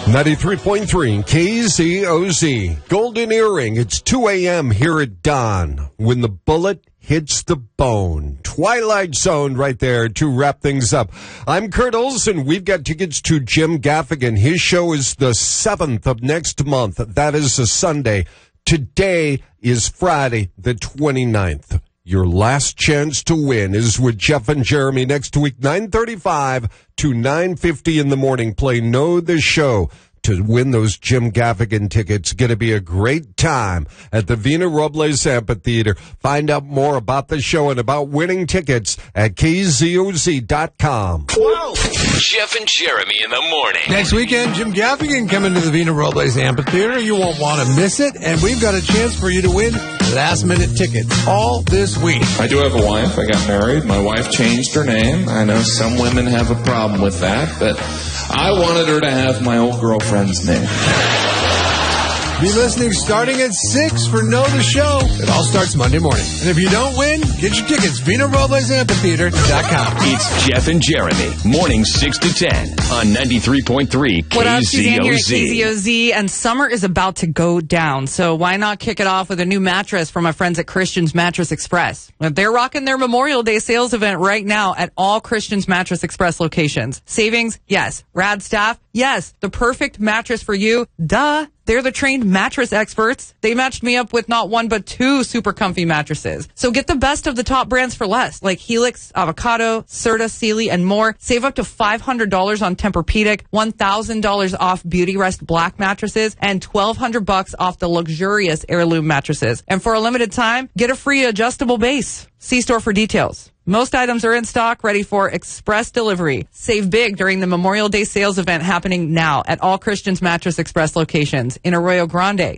93.3 KZOZ. Golden Earring. It's 2 a.m. here at dawn when the bullet hits the bone. Twilight Zone right there to wrap things up. I'm Kurt Olson. We've got tickets to Jim Gaffigan. His show is the 7th of next month. That is a Sunday. Today is Friday, the 29th. Your last chance to win is with Jeff and Jeremy next week, 9:35 to 9:50 in the morning. Play Know the Show to win those Jim Gaffigan tickets. Going to be a great time at the Vina Robles Amphitheater. Find out more about the show and about winning tickets at KZOZ.com. Whoa! Jeff and Jeremy in the morning. Next weekend, Jim Gaffigan coming to the Vina Robles Amphitheater. You won't want to miss it. And we've got a chance for you to win last-minute tickets all this week. I do have a wife. I got married. My wife changed her name. I know some women have a problem with that, but I wanted her to have my old girlfriend's name. Be listening starting at 6 for Know the Show. It all starts Monday morning. And if you don't win, get your tickets, VinaRoblesAmphitheater.com. It's Jeff and Jeremy, mornings 6 to 10 on 93.3 KZOZ. What up, Suzanne here at KZOZ, and summer is about to go down, so why not kick it off with a new mattress from my friends at Christian's Mattress Express? They're rocking their Memorial Day sales event right now at all Christian's Mattress Express locations. Savings? Yes. Rad staff? Yes. The perfect mattress for you? Duh. They're the trained mattress experts. They matched me up with not one but two super comfy mattresses. So get the best of the top brands for less, like Helix, Avocado, Serta, Sealy, and more. Save up to $500 on Tempur-Pedic, $1,000 off Beauty Rest Black mattresses, and $1,200 off the luxurious Heirloom mattresses. And for a limited time, get a free adjustable base. See store for details. Most items are in stock, ready for express delivery. Save big during the Memorial Day sales event happening now at all Christian's Mattress Express locations in Arroyo Grande,